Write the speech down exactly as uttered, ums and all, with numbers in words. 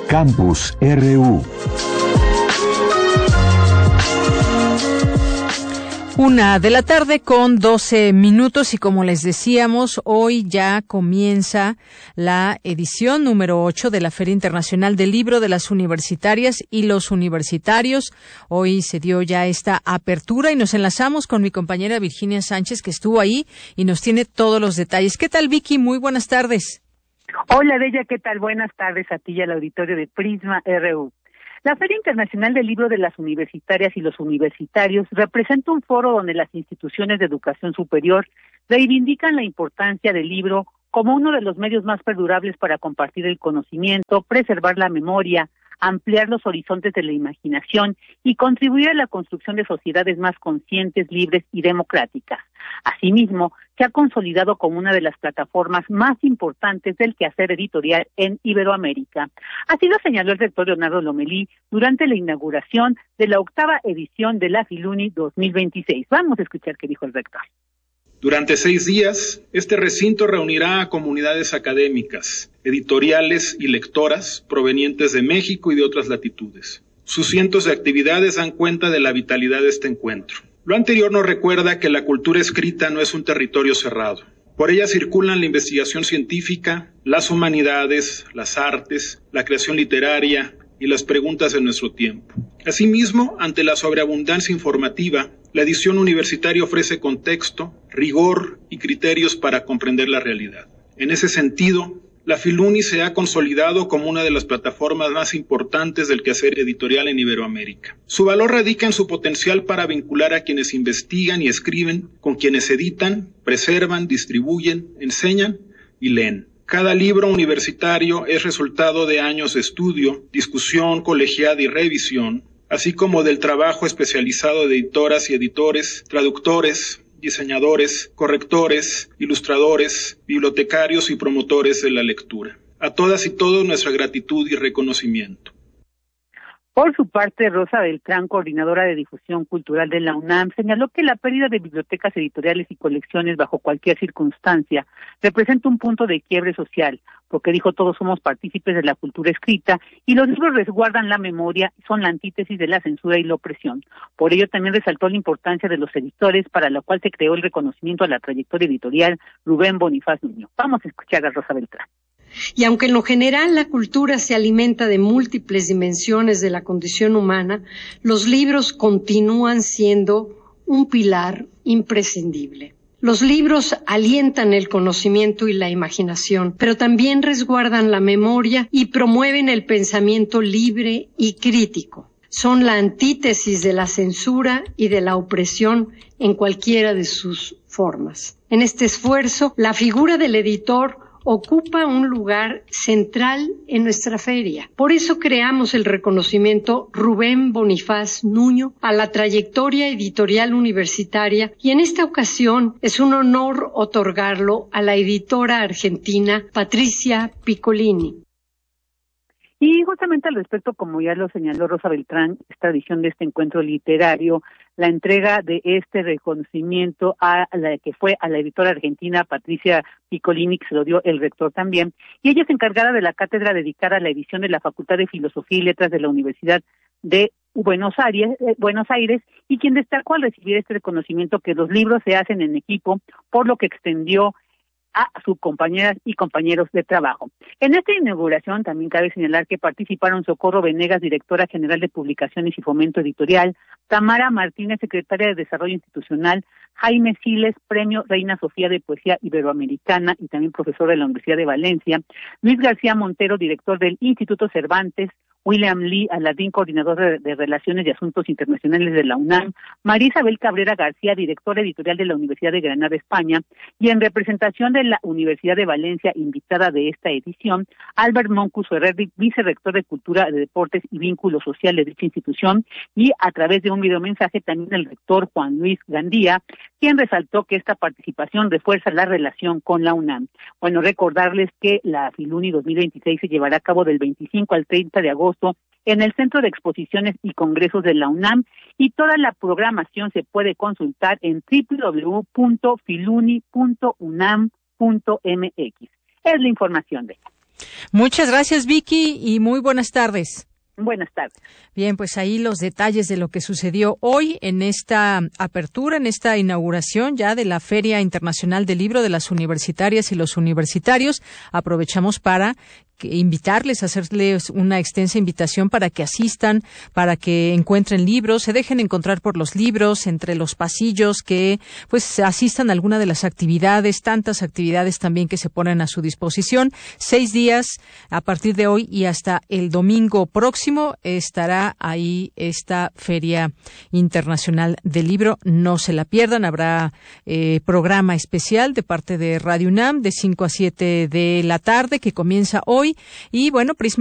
Campus R U. Una de la tarde con doce minutos y como les decíamos, hoy ya comienza la edición número ocho de la Feria Internacional del Libro de las Universitarias y los Universitarios. Hoy se dio ya esta apertura y nos enlazamos con mi compañera Virginia Sánchez, que estuvo ahí y nos tiene todos los detalles. ¿Qué tal, Vicky? Muy buenas tardes. Hola, Bella, ¿qué tal? Buenas tardes a ti y al auditorio de Prisma R U. La Feria Internacional del Libro de las Universitarias y los Universitarios representa un foro donde las instituciones de educación superior reivindican la importancia del libro como uno de los medios más perdurables para compartir el conocimiento, preservar la memoria, ampliar los horizontes de la imaginación y contribuir a la construcción de sociedades más conscientes, libres y democráticas. Asimismo, se ha consolidado como una de las plataformas más importantes del quehacer editorial en Iberoamérica. Así lo señaló el rector Leonardo Lomelí durante la inauguración de la octava edición de la Filuni dos mil veintiséis. Vamos a escuchar qué dijo el rector. Durante seis días, este recinto reunirá a comunidades académicas, editoriales y lectoras provenientes de México y de otras latitudes. Sus cientos de actividades dan cuenta de la vitalidad de este encuentro. Lo anterior nos recuerda que la cultura escrita no es un territorio cerrado. Por ella circulan la investigación científica, las humanidades, las artes, la creación literaria y las preguntas de nuestro tiempo. Asimismo, ante la sobreabundancia informativa, la edición universitaria ofrece contexto, rigor y criterios para comprender la realidad. En ese sentido, la Filuni se ha consolidado como una de las plataformas más importantes del quehacer editorial en Iberoamérica. Su valor radica en su potencial para vincular a quienes investigan y escriben con quienes editan, preservan, distribuyen, enseñan y leen. Cada libro universitario es resultado de años de estudio, discusión colegiada y revisión, así como del trabajo especializado de editoras y editores, traductores, diseñadores, correctores, ilustradores, bibliotecarios y promotores de la lectura. A todas y todos nuestra gratitud y reconocimiento. Por su parte, Rosa Beltrán, coordinadora de difusión cultural de la UNAM, señaló que la pérdida de bibliotecas editoriales y colecciones bajo cualquier circunstancia representa un punto de quiebre social, porque dijo todos somos partícipes de la cultura escrita y los libros resguardan la memoria, son la antítesis de la censura y la opresión. Por ello también resaltó la importancia de los editores, para la cual se creó el reconocimiento a la trayectoria editorial Rubén Bonifaz Nuño. Vamos a escuchar a Rosa Beltrán. Y aunque en lo general la cultura se alimenta de múltiples dimensiones de la condición humana, los libros continúan siendo un pilar imprescindible. Los libros alientan el conocimiento y la imaginación, pero también resguardan la memoria y promueven el pensamiento libre y crítico. Son la antítesis de la censura y de la opresión en cualquiera de sus formas. En este esfuerzo, la figura del editor ocupa un lugar central en nuestra feria. Por eso creamos el reconocimiento Rubén Bonifaz Nuño a la trayectoria editorial universitaria y en esta ocasión es un honor otorgarlo a la editora argentina Patricia Piccolini. Y justamente al respecto, como ya lo señaló Rosa Beltrán, esta edición de este encuentro literario, la entrega de este reconocimiento a la que fue a la editora argentina Patricia Piccolini, que se lo dio el rector también, y ella es encargada de la cátedra dedicada a la edición de la Facultad de Filosofía y Letras de la Universidad de Buenos Aires, eh, Buenos Aires, y quien destacó al recibir este reconocimiento que los libros se hacen en equipo, por lo que extendió a sus compañeras y compañeros de trabajo. En esta inauguración también cabe señalar que participaron Socorro Venegas, directora general de Publicaciones y Fomento Editorial, Tamara Martínez, secretaria de Desarrollo Institucional, Jaime Siles, Premio Reina Sofía de Poesía Iberoamericana y también profesor de la Universidad de Valencia, Luis García Montero, director del Instituto Cervantes, William Lee Aladín, coordinador de, de Relaciones y Asuntos Internacionales de la UNAM, María Isabel Cabrera García, directora editorial de la Universidad de Granada, España, y en representación de la Universidad de Valencia, invitada de esta edición, Albert Moncuso Herrera, vicerrector de Cultura, de Deportes y Vínculo Social de dicha institución, y a través de un videomensaje también el rector Juan Luis Gandía, quien resaltó que esta participación refuerza la relación con la UNAM. Bueno, recordarles que la Filuni dos mil veintiséis se llevará a cabo del veinticinco al treinta de agosto en el Centro de Exposiciones y Congresos de la UNAM, y toda la programación se puede consultar en doble u doble u doble u punto filuni punto unam punto m x. Es la información de ella. Muchas gracias, Vicky, y muy buenas tardes. Buenas tardes. Bien, pues ahí los detalles de lo que sucedió hoy en esta apertura, en esta inauguración ya de la Feria Internacional del Libro de las Universitarias y los Universitarios. Aprovechamos para invitarles, hacerles una extensa invitación para que asistan, para que encuentren libros, se dejen encontrar por los libros, entre los pasillos, que pues asistan a alguna de las actividades, tantas actividades también que se ponen a su disposición. Seis días a partir de hoy y hasta el domingo próximo estará ahí esta Feria Internacional del Libro. No se la pierdan, habrá eh, programa especial de parte de Radio UNAM de cinco a siete de la tarde que comienza hoy. Y bueno, Prisma